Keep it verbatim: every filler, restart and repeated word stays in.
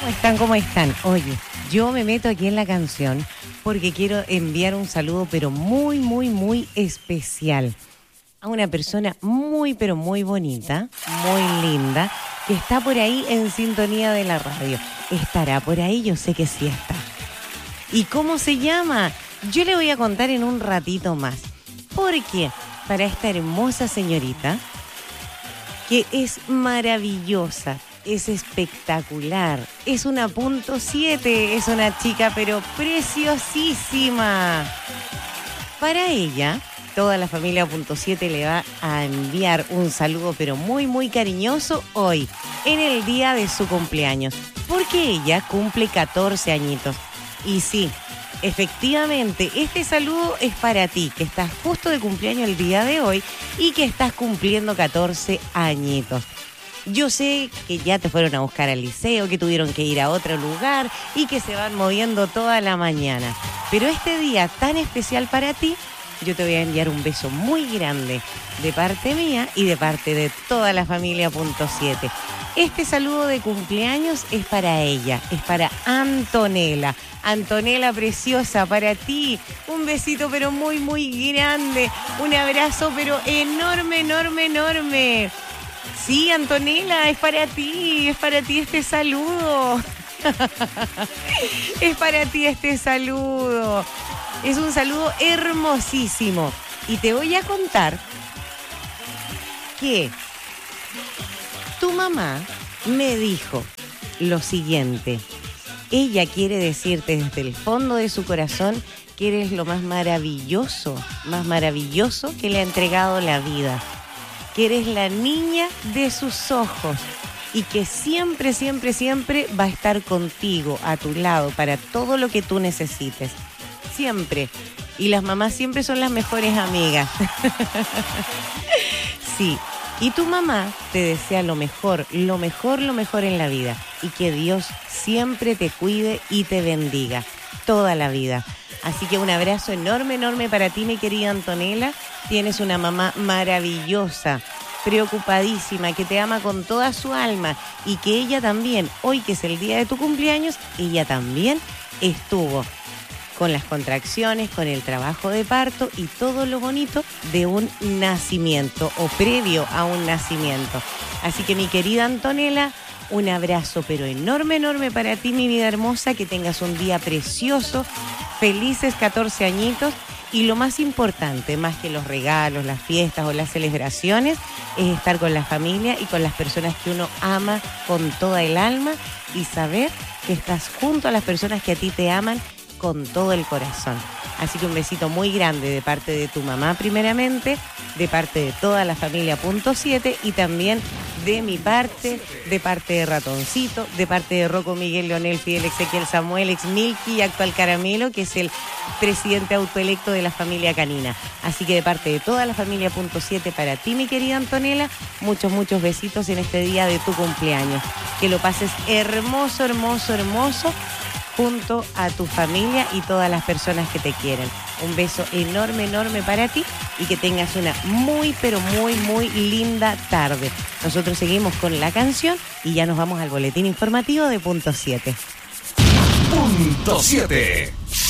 ¿Cómo están? ¿Cómo están? Oye, yo me meto aquí en la canción porque quiero enviar un saludo, pero muy, muy, muy especial a una persona muy, pero muy bonita, muy linda, que está por ahí en sintonía de la radio. ¿Estará por ahí? Yo sé que sí está. ¿Y cómo se llama? Yo le voy a contar en un ratito más. Porque para esta hermosa señorita, que es maravillosa, es espectacular, es una punto siete, es una chica pero preciosísima. Para ella, toda la familia punto siete le va a enviar un saludo pero muy muy cariñoso hoy, en el día de su cumpleaños, porque ella cumple catorce añitos. Y sí, efectivamente, este saludo es para ti, que estás justo de cumpleaños el día de hoy y que estás cumpliendo catorce añitos. Yo sé que ya te fueron a buscar al liceo, que tuvieron que ir a otro lugar y que se van moviendo toda la mañana. Pero este día tan especial para ti, yo te voy a enviar un beso muy grande de parte mía y de parte de toda la familia punto siete. Este saludo de cumpleaños es para ella, es para Antonella. Antonella preciosa, para ti. Un besito pero muy, muy grande. Un abrazo pero enorme, enorme, enorme. Sí, Antonella, es para ti, es para ti este saludo. Es para ti este saludo. Es un saludo hermosísimo. Y te voy a contar que tu mamá me dijo lo siguiente. Ella quiere decirte desde el fondo de su corazón que eres lo más maravilloso, más maravilloso que le ha entregado la vida. Que eres la niña de sus ojos y que siempre, siempre, siempre va a estar contigo, a tu lado, para todo lo que tú necesites. Siempre. Y las mamás siempre son las mejores amigas. Sí. Y tu mamá te desea lo mejor, lo mejor, lo mejor en la vida. Y que Dios siempre te cuide y te bendiga toda la vida. Así que un abrazo enorme, enorme para ti, mi querida Antonella. Tienes una mamá maravillosa, preocupadísima, que te ama con toda su alma. Y que ella también, hoy que es el día de tu cumpleaños, ella también estuvo con las contracciones, con el trabajo de parto y todo lo bonito de un nacimiento o previo a un nacimiento. Así que mi querida Antonella, un abrazo pero enorme, enorme para ti, mi vida hermosa, que tengas un día precioso, felices catorce añitos y lo más importante, más que los regalos, las fiestas o las celebraciones, es estar con la familia y con las personas que uno ama con toda el alma y saber que estás junto a las personas que a ti te aman con todo el corazón. Así que un besito muy grande de parte de tu mamá primeramente, de parte de toda la familia punto siete y también de mi parte, de parte de Ratoncito, de parte de Rocco, Miguel, Leonel, Fidel, Ezequiel, Samuel, ex Milky y actual Caramelo, que es el presidente autoelecto de la familia canina. Así que de parte de toda la familia punto siete para ti, mi querida Antonella, muchos, muchos besitos en este día de tu cumpleaños. Que lo pases hermoso, hermoso, hermoso, junto a tu familia y todas las personas que te quieren. Un beso enorme, enorme para ti y que tengas una muy, pero muy, muy linda tarde. Nosotros seguimos con la canción y ya nos vamos al boletín informativo de punto siete. Punto siete.